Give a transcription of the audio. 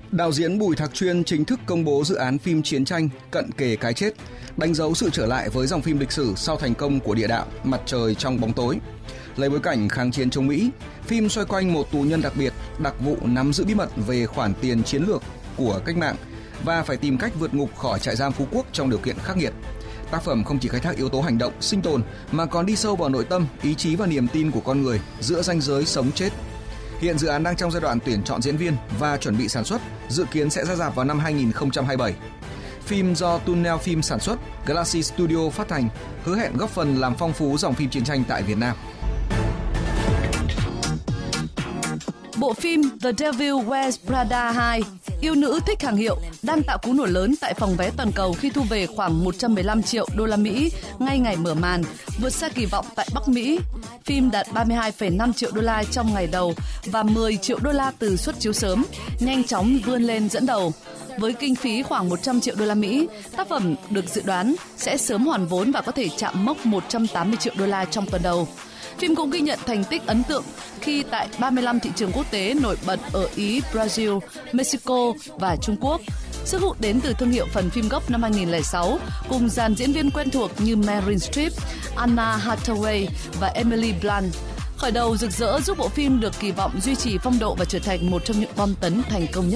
Đạo diễn Bùi Thạc Chuyên chính thức công bố dự án phim chiến tranh Cận kề cái chết, đánh dấu sự trở lại với dòng phim lịch sử sau thành công của địa đạo Mặt trời trong bóng tối. Lấy bối cảnh kháng chiến chống Mỹ, phim xoay quanh một tù nhân đặc biệt, đặc vụ nắm giữ bí mật về khoản tiền chiến lược của cách mạng và phải tìm cách vượt ngục khỏi trại giam Phú Quốc trong điều kiện khắc nghiệt. Tác phẩm không chỉ khai thác yếu tố hành động, sinh tồn mà còn đi sâu vào nội tâm, ý chí và niềm tin của con người giữa ranh giới sống chết. Hiện dự án đang trong giai đoạn tuyển chọn diễn viên và chuẩn bị sản xuất, dự kiến sẽ ra rạp vào năm 2027. Phim do Tunnel Phim sản xuất, Galaxy Studio phát hành, hứa hẹn góp phần làm phong phú dòng phim chiến tranh tại Việt Nam. Bộ phim The Devil Wears Prada 2, Yêu nữ thích hàng hiệu, đang tạo cú nổ lớn tại phòng vé toàn cầu khi thu về khoảng 115 triệu đô la Mỹ ngay ngày mở màn, vượt xa kỳ vọng tại Bắc Mỹ. Phim đạt 32,5 triệu đô la trong ngày đầu và 10 triệu đô la từ suất chiếu sớm, nhanh chóng vươn lên dẫn đầu. Với kinh phí khoảng 100 triệu đô la Mỹ, tác phẩm được dự đoán sẽ sớm hoàn vốn và có thể chạm mốc 180 triệu đô la trong tuần đầu. Phim cũng ghi nhận thành tích ấn tượng khi tại 35 thị trường quốc tế nổi bật ở Ý, Brazil, Mexico và Trung Quốc. Sức hút đến từ thương hiệu phần phim gốc năm 2006 cùng dàn diễn viên quen thuộc như Meryl Streep, Anna Hathaway và Emily Blunt. Khởi đầu rực rỡ giúp bộ phim được kỳ vọng duy trì phong độ và trở thành một trong những bom tấn thành công nhất.